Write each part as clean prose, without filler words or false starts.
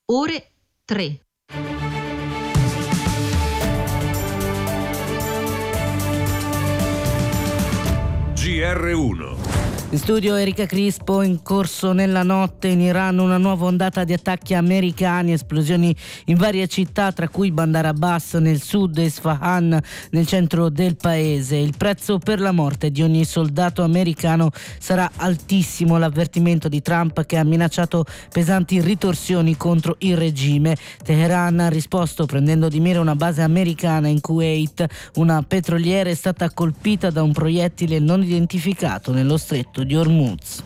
ore 3. GR1. In studio Erika Crispo. In corso nella notte in Iran una nuova ondata di attacchi americani, esplosioni in varie città, tra cui Bandar Abbas nel sud e Isfahan nel centro del paese. Il prezzo per la morte di ogni soldato americano sarà altissimo, l'avvertimento di Trump, che ha minacciato pesanti ritorsioni contro il regime. Teheran ha risposto prendendo di mira una base americana in Kuwait. Una petroliera è stata colpita da un proiettile non identificato nello stretto di Hormuz.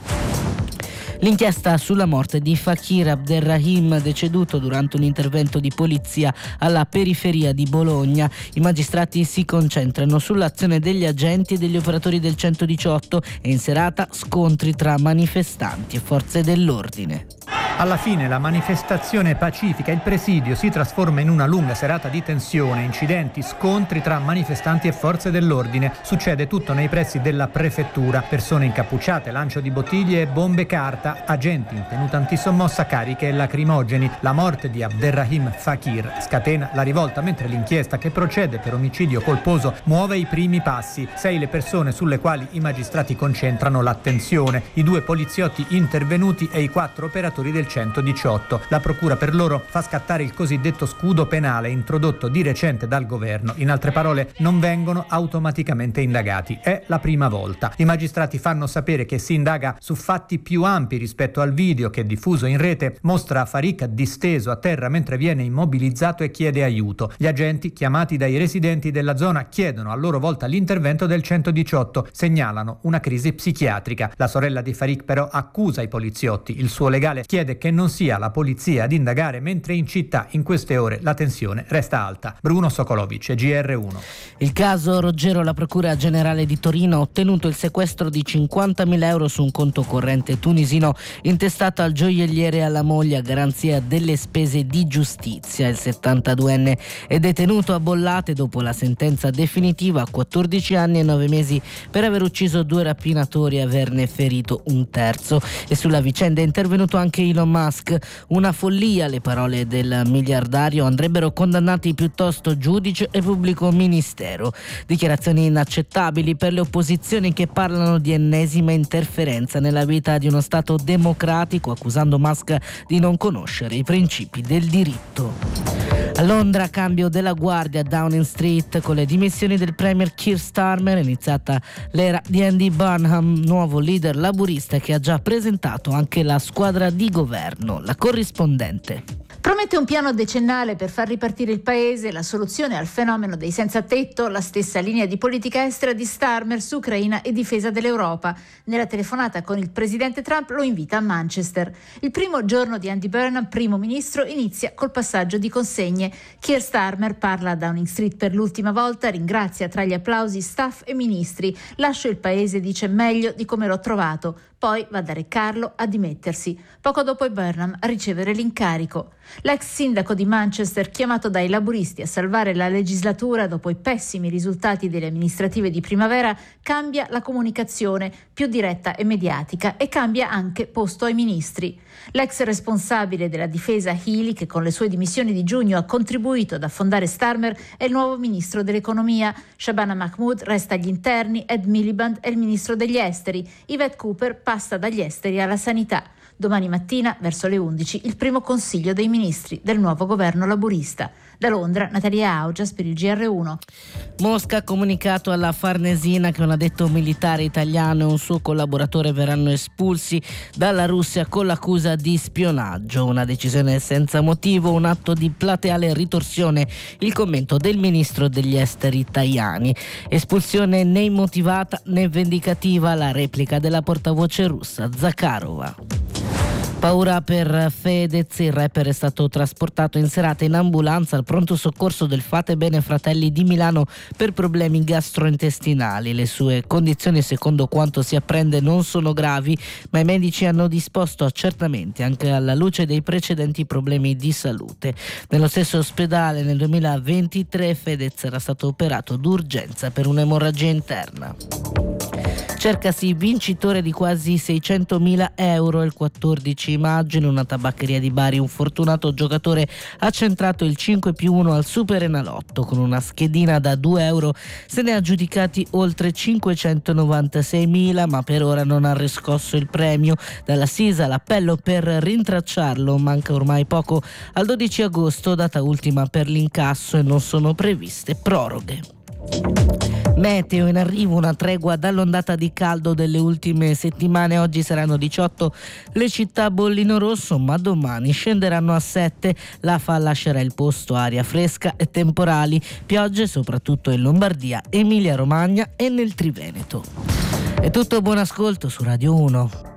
L'inchiesta sulla morte di Fakir Abderrahim, deceduto durante un intervento di polizia alla periferia di Bologna. I magistrati si concentrano sull'azione degli agenti e degli operatori del 118 e in serata scontri tra manifestanti e forze dell'ordine. Alla fine la manifestazione pacifica, il presidio, si trasforma in una lunga serata di tensione, incidenti, scontri tra manifestanti e forze dell'ordine. Succede tutto nei pressi della prefettura. Persone incappucciate, lancio di bottiglie e bombe carta, agenti in tenuta antisommossa, cariche e lacrimogeni. La morte di Abderrahim Fakir scatena la rivolta, mentre l'inchiesta, che procede per omicidio colposo, muove i primi passi. 6 le persone sulle quali i magistrati concentrano l'attenzione: i 2 poliziotti intervenuti e i 4 operatori del 118. La procura per loro fa scattare il cosiddetto scudo penale introdotto di recente dal governo. In altre parole, non vengono automaticamente indagati. È la prima volta. I magistrati fanno sapere che si indaga su fatti più ampi rispetto al video che, diffuso in rete, mostra Farik disteso a terra mentre viene immobilizzato e chiede aiuto. Gli agenti, chiamati dai residenti della zona, chiedono a loro volta l'intervento del 118. Segnalano una crisi psichiatrica. La sorella di Farik però accusa i poliziotti. Il suo legale chiede che non sia la polizia ad indagare, mentre in città in queste ore la tensione resta alta. Bruno Sokolovic, GR1. Il caso Roggero: la Procura Generale di Torino ha ottenuto il sequestro di 50.000 euro su un conto corrente tunisino intestato al gioielliere e alla moglie a garanzia delle spese di giustizia. Il 72enne è detenuto a Bollate dopo la sentenza definitiva a 14 anni e 9 mesi per aver ucciso 2 rapinatori e averne ferito un terzo. E sulla vicenda è intervenuto anche Elon Musk. Una follia, le parole del miliardario: andrebbero condannati piuttosto giudice e pubblico ministero. Dichiarazioni inaccettabili per le opposizioni, che parlano di ennesima interferenza nella vita di uno Stato democratico, accusando Musk di non conoscere i principi del diritto. A Londra, cambio della guardia a Downing Street. Con le dimissioni del premier Keir Starmer è iniziata l'era di Andy Burnham, nuovo leader laburista che ha già presentato anche la squadra di governo. La corrispondente. Promette un piano decennale per far ripartire il paese, la soluzione al fenomeno dei senza tetto, la stessa linea di politica estera di Starmer su Ucraina e difesa dell'Europa. Nella telefonata con il presidente Trump lo invita a Manchester. Il primo giorno di Andy Burnham, primo ministro, inizia col passaggio di consegne. Keir Starmer parla a Downing Street per l'ultima volta, ringrazia tra gli applausi staff e ministri. Lascio il paese, dice, meglio di come l'ho trovato. Poi va da Re Carlo a dimettersi. Poco dopo è Burnham a ricevere l'incarico. L'ex sindaco di Manchester, chiamato dai laburisti a salvare la legislatura dopo i pessimi risultati delle amministrative di primavera, cambia la comunicazione, più diretta e mediatica, e cambia anche posto ai ministri. L'ex responsabile della difesa Healy, che con le sue dimissioni di giugno ha contribuito ad affondare Starmer, è il nuovo ministro dell'economia. Shabana Mahmood resta agli interni, Ed Miliband è il ministro degli esteri. Yvette Cooper passa dagli esteri alla sanità. Domani mattina, verso le 11, il primo consiglio dei ministri del nuovo governo laburista. Da Londra, Natalia Augias per il GR1. Mosca ha comunicato alla Farnesina che un addetto militare italiano e un suo collaboratore verranno espulsi dalla Russia con l'accusa di spionaggio. Una decisione senza motivo, un atto di plateale ritorsione. Il commento del ministro degli esteri Tajani. Espulsione né immotivata né vendicativa, la replica della portavoce russa Zakharova. Paura per Fedez, il rapper è stato trasportato in serata in ambulanza al pronto soccorso del Fate Bene Fratelli di Milano per problemi gastrointestinali. Le sue condizioni, secondo quanto si apprende, non sono gravi, ma i medici hanno disposto accertamenti anche alla luce dei precedenti problemi di salute. Nello stesso ospedale nel 2023 Fedez era stato operato d'urgenza per un'emorragia interna. Cercasi vincitore di quasi 600.000 euro il 14 maggio in una tabaccheria di Bari. Un fortunato giocatore ha centrato il 5+1 al Super Enalotto. Con una schedina da 2 euro se ne ha aggiudicati oltre 596.000, ma per ora non ha riscosso il premio. Dalla Sisa l'appello per rintracciarlo. Manca ormai poco al 12 agosto, data ultima per l'incasso, e non sono previste proroghe. Meteo, in arrivo una tregua dall'ondata di caldo delle ultime settimane. Oggi saranno 18 le città a bollino rosso, ma domani scenderanno a 7. L'AFA lascerà il posto a aria fresca e temporali, piogge soprattutto in Lombardia, Emilia Romagna e nel Triveneto. È tutto, buon ascolto su Radio 1.